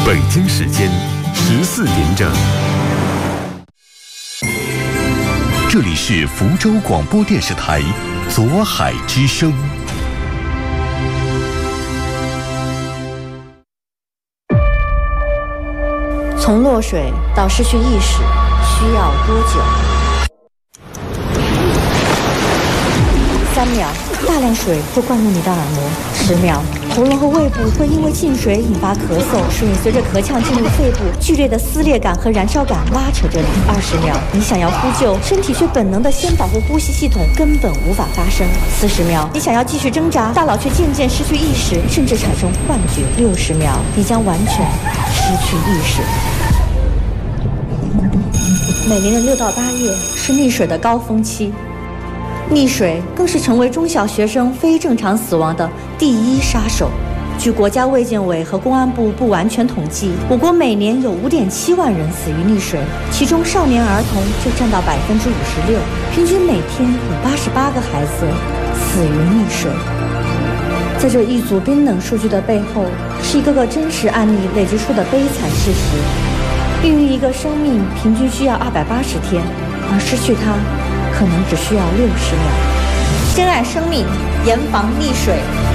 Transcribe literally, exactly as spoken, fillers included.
北京时间十四点整，这里是福州广播电视台左海之声。 从落水到失去意识需要多久？三秒，大量水会灌入你的耳膜；十秒，喉咙和胃部会因为进水引发咳嗽，水随着咳呛进入肺部，剧烈的撕裂感和燃烧感拉扯着你。二十秒，你想要呼救，身体却本能的先保护呼吸系统，根本无法发声。四十秒，你想要继续挣扎，大脑却渐渐失去意识，甚至产生幻觉。六十秒，你将完全失去意识。每年的六到八月是溺水的高峰期，溺水更是成为中小学生非正常死亡的第一杀手。据国家卫健委和公安部不完全统计，我国每年有 五点七万人死于溺水，其中少年儿童就占到百分之五十六，平均每天有八十八个孩子死于溺水。在这一组冰冷数据的背后，是一个个真实案例累积出的悲惨事实。孕育一个生命平均需要二百八十天，而失去它可能只需要六十秒。珍爱生命，严防溺水。